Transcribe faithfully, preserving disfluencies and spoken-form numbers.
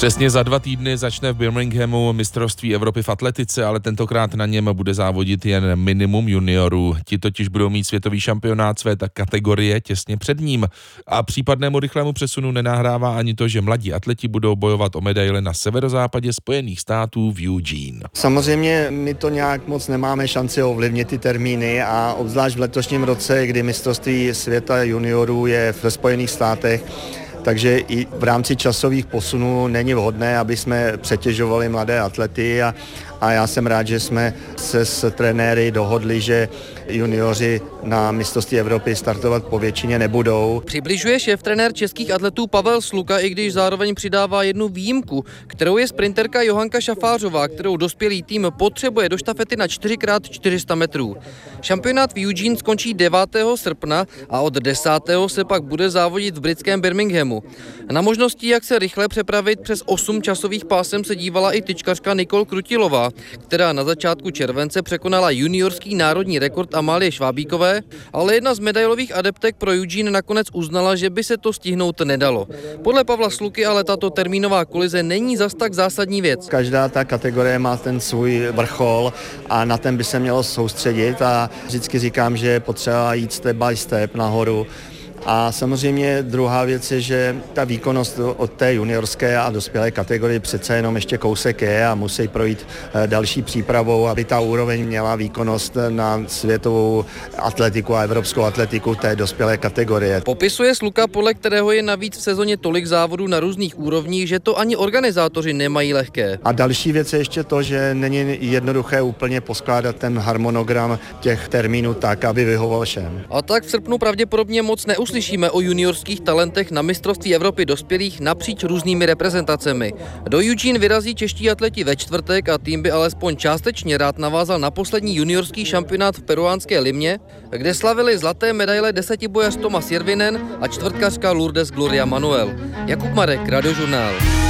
Přesně za dva týdny začne v Birminghamu mistrovství Evropy v atletice, ale tentokrát na něm bude závodit jen minimum juniorů. Ti totiž budou mít světový šampionát své kategorie těsně před ním. A případnému rychlému přesunu nenahrává ani to, že mladí atleti budou bojovat o medaile na severozápadě Spojených států v Eugene. Samozřejmě my to nějak moc nemáme šanci ovlivnit ty termíny a obzvlášť v letošním roce, kdy mistrovství světa juniorů je ve Spojených státech, takže i v rámci časových posunů není vhodné, aby jsme přetěžovali mladé atlety a, a já jsem rád, že jsme se s trenéry dohodli, že junioři na mistrovství Evropy startovat po většině nebudou. Přibližuje šéftrenér českých atletů Pavel Sluka, i když zároveň přidává jednu výjimku, kterou je sprinterka Johanka Šafářová, kterou dospělý tým potřebuje do štafety na čtyři krát čtyři sta metrů. Šampionát v Eugene skončí devátého srpna a od desátého se pak bude závodit v britském Birminghamu. Na možnosti, jak se rychle přepravit přes osm časových pásem, se dívala i tyčkařka Nicole Krutilová, která na začátku července překonala juniorský národní rekord Amálie Švábíkové, ale jedna z medailových adeptek pro Eugene nakonec uznala, že by se to stihnout nedalo. Podle Pavla Sluky ale tato termínová kolize není zas tak zásadní věc. Každá ta kategorie má ten svůj vrchol a na ten by se mělo soustředit a vždycky říkám, že je potřeba jít step by step nahoru. A samozřejmě druhá věc je, že ta výkonnost od té juniorské a dospělé kategorie přece jenom ještě kousek je a musí projít další přípravou, aby ta úroveň měla výkonnost na světovou atletiku a evropskou atletiku té dospělé kategorie. Popisuje Sluka, podle kterého je navíc v sezóně tolik závodů na různých úrovních, že to ani organizátoři nemají lehké. A další věc je ještě to, že není jednoduché úplně poskládat ten harmonogram těch termínů tak, aby vyhovoval všem. A tak v srpnu pravděpodobně moc neuslyšíme Slyšíme o juniorských talentech na mistrovství Evropy dospělých napříč různými reprezentacemi. Do Eugene vyrazí čeští atleti ve čtvrtek a tým by alespoň částečně rád navázal na poslední juniorský šampionát v peruánské Limě, kde slavili zlaté medaile desetibojař Tomas Järvinen a čtvrtkařka Lourdes Gloria Manuel. Jakub Marek, Radiožurnál.